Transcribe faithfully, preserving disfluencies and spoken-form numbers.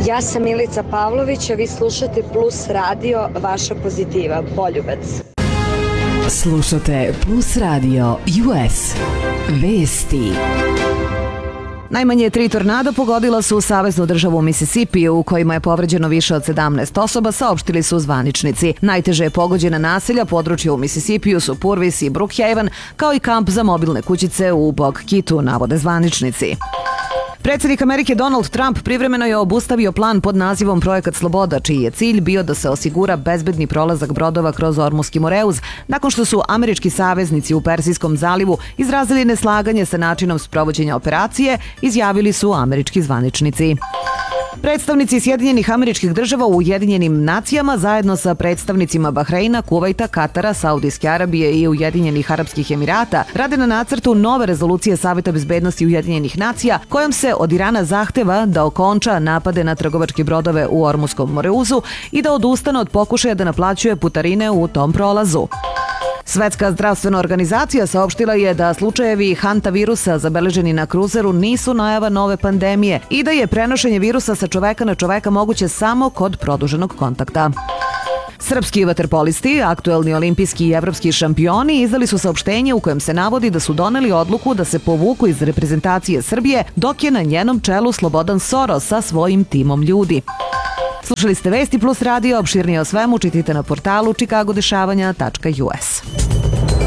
Ja sam Milica Pavlović, a vi slušate Plus radio, vaša pozitiva, Boljubac. Slušate Plus radio U S. Vesti. Najmanje tri tornada pogodila su saveznu državu Mississippi, u kojima je povređeno više od sedamnaest osoba, saopštili su zvaničnici. Najteže je pogođena naselja područja u Mississippiju su Purvis i Brookhaven, kao i kamp za mobilne kućice u Bog Kitu, navode zvaničnici. Predsjednik Amerike Donald Trump privremeno je obustavio plan pod nazivom Projekat Sloboda, čiji je cilj bio da se osigura bezbedni prolazak brodova kroz Ormuski Moreuz, nakon što su američki saveznici u Persijskom zalivu izrazili neslaganje sa načinom sprovođenja operacije, izjavili su američki zvaničnici. Predstavnici Sjedinjenih Američkih Država u Ujedinjenim nacijama zajedno sa predstavnicima Bahreina, Kuvajta, Katara, Saudijske Arabije i Ujedinjenih Arapskih Emirata rade na nacrtu nove rezolucije Saveta bezbednosti Ujedinjenih nacija, kojom se od Irana zahteva da okonča napade na trgovačke brodove u Ormuskom Moreuzu i da odustane od pokušaja da naplaćuje putarine u tom prolazu. Svetska zdravstvena organizacija saopštila je da slučajevi hantavirusa zabeleženi na kruzeru nisu najava nove pandemije i da je prenošenje virusa sa čoveka na čoveka moguće samo kod produženog kontakta. Srpski vaterpolisti, aktuelni olimpijski i evropski šampioni, izdali su saopštenje u kojem se navodi da su doneli odluku da se povuku iz reprezentacije Srbije, dok je na njenom čelu Slobodan Soros sa svojim timom ljudi. Slušali ste Vesti Plus radio, opširnije o svemu čitajte na portalu čikagodešavanja tačka u es.